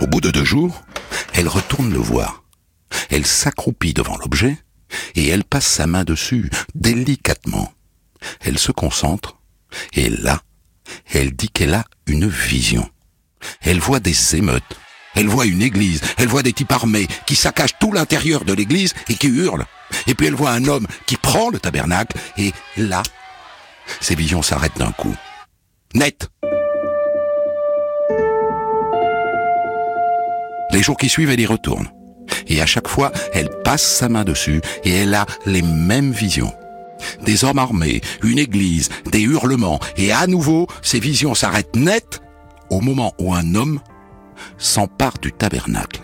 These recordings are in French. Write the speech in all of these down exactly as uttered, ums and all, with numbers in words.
Au bout de deux jours, elle retourne le voir. Elle s'accroupit devant l'objet et elle passe sa main dessus, délicatement. Elle se concentre et là, elle dit qu'elle a une vision. Elle voit des émeutes, elle voit une église, elle voit des types armés qui saccagent tout l'intérieur de l'église et qui hurlent. Et puis elle voit un homme qui prend le tabernacle et là, ses visions s'arrêtent d'un coup. Net. Les jours qui suivent, elle y retourne. Et à chaque fois, elle passe sa main dessus et elle a les mêmes visions. Des hommes armés, une église, des hurlements. Et à nouveau, ces visions s'arrêtent net au moment où un homme s'empare du tabernacle.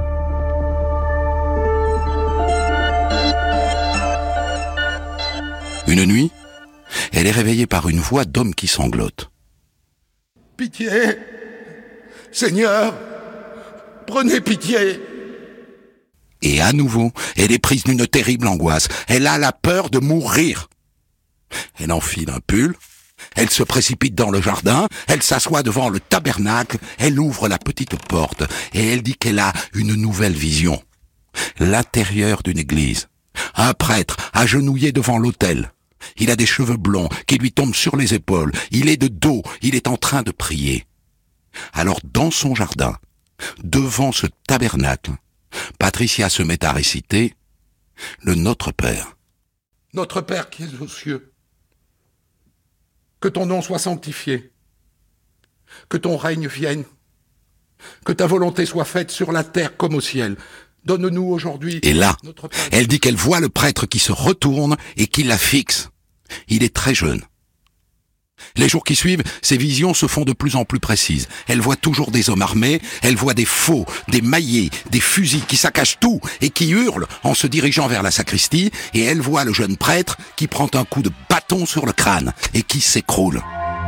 Une nuit, elle est réveillée par une voix d'homme qui sanglote. « Pitié, Seigneur, prenez pitié !» Et à nouveau, elle est prise d'une terrible angoisse. Elle a la peur de mourir. Elle enfile un pull, elle se précipite dans le jardin, elle s'assoit devant le tabernacle, elle ouvre la petite porte et elle dit qu'elle a une nouvelle vision. L'intérieur d'une église. Un prêtre agenouillé devant l'autel. Il a des cheveux blonds qui lui tombent sur les épaules. Il est de dos, il est en train de prier. Alors dans son jardin, devant ce tabernacle, Patricia se met à réciter le Notre Père. « Notre Père qui es aux cieux, que ton nom soit sanctifié, que ton règne vienne, que ta volonté soit faite sur la terre comme au ciel. Donne-nous aujourd'hui... » Et là, notre Père. Elle dit qu'elle voit le prêtre qui se retourne et qui la fixe. Il est très jeune. Les jours qui suivent, ses visions se font de plus en plus précises. Elle voit toujours des hommes armés, elle voit des faux, des maillets, des fusils qui saccagent tout et qui hurlent en se dirigeant vers la sacristie, et elle voit le jeune prêtre qui prend un coup de bâton sur le crâne et qui s'écroule.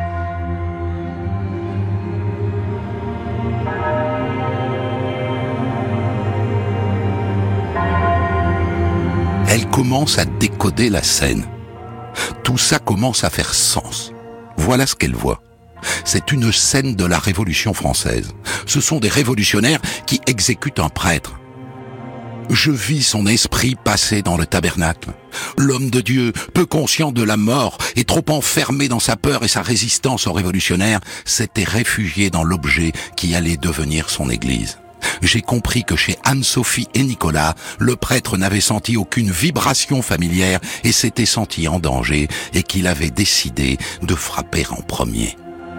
Elle commence à décoder la scène. Tout ça commence à faire sens. Voilà ce qu'elle voit. C'est une scène de la Révolution française. Ce sont des révolutionnaires qui exécutent un prêtre. Je vis son esprit passer dans le tabernacle. L'homme de Dieu, peu conscient de la mort et trop enfermé dans sa peur et sa résistance aux révolutionnaires, s'était réfugié dans l'objet qui allait devenir son église. J'ai compris que chez Anne-Sophie et Nicolas, le prêtre n'avait senti aucune vibration familière et s'était senti en danger et qu'il avait décidé de frapper en premier.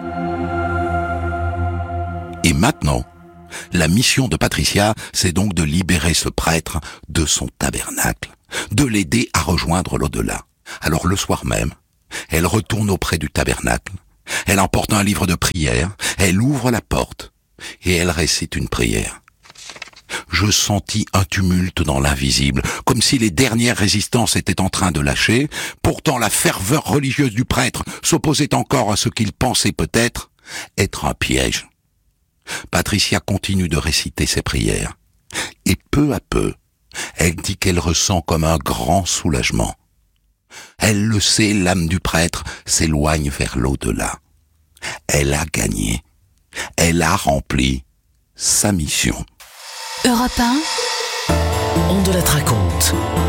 Et maintenant, la mission de Patricia, c'est donc de libérer ce prêtre de son tabernacle, de l'aider à rejoindre l'au-delà. Alors le soir même, elle retourne auprès du tabernacle, elle emporte un livre de prière, elle ouvre la porte, et elle récite une prière. Je sentis un tumulte dans l'invisible, comme si les dernières résistances étaient en train de lâcher. Pourtant la ferveur religieuse du prêtre s'opposait encore à ce qu'il pensait peut-être être un piège. Patricia continue de réciter ses prières, et peu à peu, elle dit qu'elle ressent comme un grand soulagement. Elle le sait, l'âme du prêtre s'éloigne vers l'au-delà. Elle a gagné. Elle a rempli sa mission. Europe un, On de la raconte.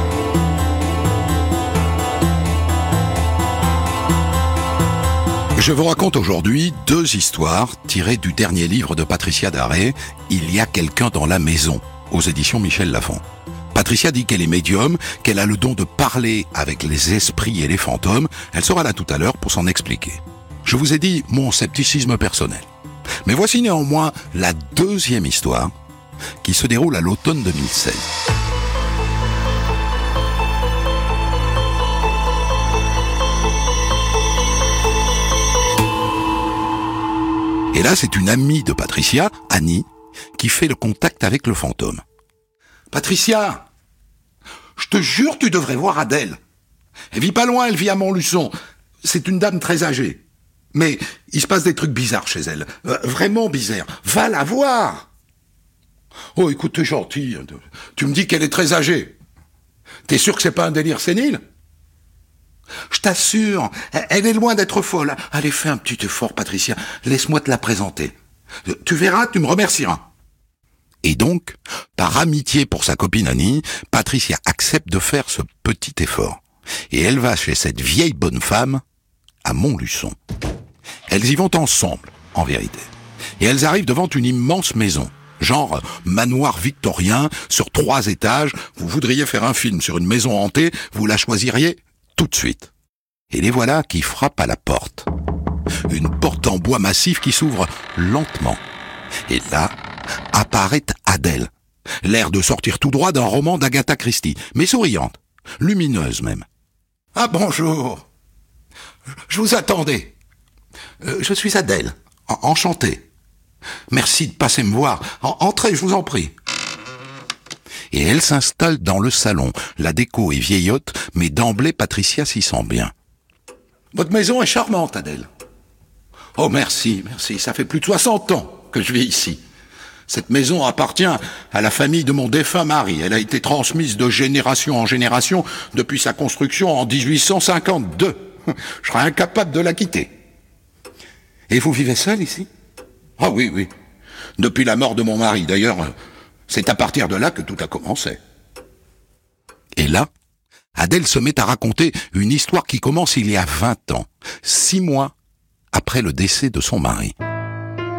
Je vous raconte aujourd'hui deux histoires tirées du dernier livre de Patricia Daré, Il y a quelqu'un dans la maison, aux éditions Michel Lafon. Patricia dit qu'elle est médium, qu'elle a le don de parler avec les esprits et les fantômes. Elle sera là tout à l'heure pour s'en expliquer. Je vous ai dit mon scepticisme personnel. Mais voici néanmoins la deuxième histoire qui se déroule à l'automne deux mille seize. Et là, c'est une amie de Patricia, Annie, qui fait le contact avec le fantôme. « Patricia, je te jure, tu devrais voir Adèle. Elle vit pas loin, elle vit à Montluçon. C'est une dame très âgée. Mais il se passe des trucs bizarres chez elle. Euh, vraiment bizarres. Va la voir !»« Oh, écoute, t'es gentil. Tu me dis qu'elle est très âgée. T'es sûr que c'est pas un délire sénile ? Je t'assure, elle est loin d'être folle. Allez, fais un petit effort, Patricia. Laisse-moi te la présenter. Tu verras, tu me remercieras. » Et donc, par amitié pour sa copine Annie, Patricia accepte de faire ce petit effort. Et elle va chez cette vieille bonne femme à Montluçon. Elles y vont ensemble, en vérité. Et elles arrivent devant une immense maison, genre manoir victorien, sur trois étages. Vous voudriez faire un film sur une maison hantée, vous la choisiriez tout de suite. Et les voilà qui frappent à la porte. Une porte en bois massif qui s'ouvre lentement. Et là, apparaît Adèle, l'air de sortir tout droit d'un roman d'Agatha Christie, mais souriante, lumineuse même. « Ah bonjour, je vous attendais. Euh, je suis Adèle, en- enchantée. Merci de passer me voir. En- entrez, je vous en prie. » Et elle s'installe dans le salon. La déco est vieillotte, mais d'emblée Patricia s'y sent bien. « Votre maison est charmante, Adèle. »« Oh merci, merci, ça fait plus de soixante ans que je vis ici. Cette maison appartient à la famille de mon défunt mari. Elle a été transmise de génération en génération depuis sa construction en dix-huit cent cinquante-deux. Je serais incapable de la quitter. Et vous vivez seul ici ? Ah oui, oui. Depuis la mort de mon mari. D'ailleurs, c'est à partir de là que tout a commencé. » Et là, Adèle se met à raconter une histoire qui commence il y a vingt ans, six mois après le décès de son mari.